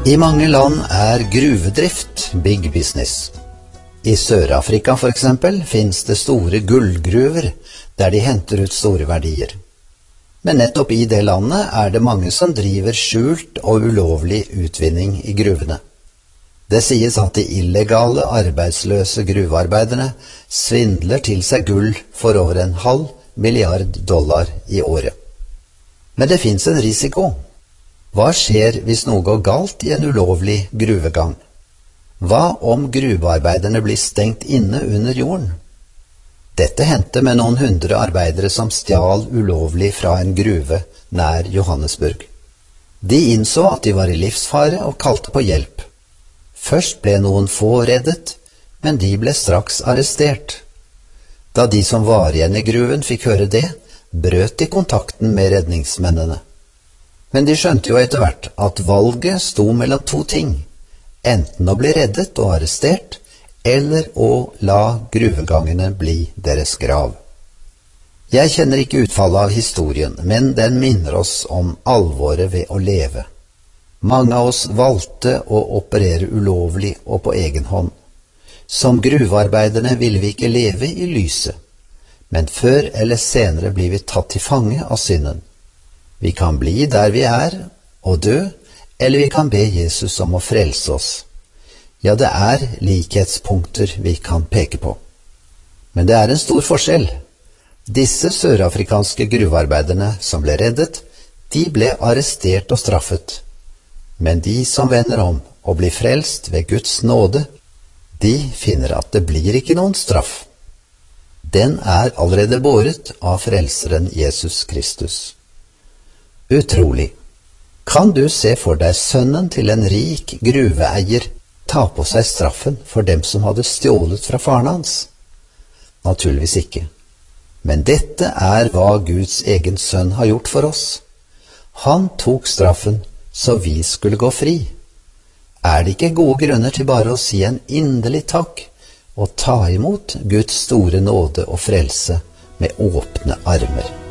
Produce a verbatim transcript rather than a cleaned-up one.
I mange land er gruvedrift big business. I Sør-Afrika for eksempel finnes det store gullgruver der de henter ut store verdier. Men nettopp i det landet er det mange som driver skjult og ulovlig utvinning i gruvene. Det sies at de illegale, arbeidsløse gruvearbeiderne svindler til seg gull for over en halv milliard dollar i året. Men det finnes en risiko. Hva skjer hvis noe går galt i en ulovlig gruvegang? Hva om gruvearbeiderne blir stengt inne under jorden? Dette hendte med noen hundre arbeidere som stjal ulovlig fra en gruve nær Johannesburg. De innså at de var i livsfare og kalte på hjelp. Først ble noen få reddet, men de ble straks arrestert. Da de som var igjen i gruven fikk høre det, brøt de kontakten med redningsmennene. Men de skjønte jo etter hvert at valget sto mellom to ting, enten å bli reddet og arrestert, eller å la gruvegangene bli deres grav. Jeg kjenner ikke utfallet av historien, men den minner oss om alvoret ved å leve. Mange av oss valgte å operere ulovlig og på egen hånd. Som gruvearbeiderne ville vi ikke leve i lyset, men før eller senere blir vi tatt til fange av synden. Vi kan bli der vi er og dø, eller vi kan be Jesus om å frelse oss. Ja, det er likhetspunkter vi kan peke på. Men det er en stor forskjell. Disse sørafrikanske gruvearbeiderne som ble reddet, de ble arrestert og straffet. Men de som vender om og blir frelst ved Guds nåde, de finner at det blir ikke noen straff. Den er allerede båret av frelseren Jesus Kristus. Utrolig. Kan du se for deg sønnen til en rik gruveeier ta på seg straffen for dem som hadde stjålet fra faren hans? Naturligvis ikke. Men dette er hva Guds egen sønn har gjort for oss. Han tok straffen så vi skulle gå fri. Er det ikke gode grunner til bare å si en inderlig takk og ta imot Guds store nåde og frelse med åpne armer?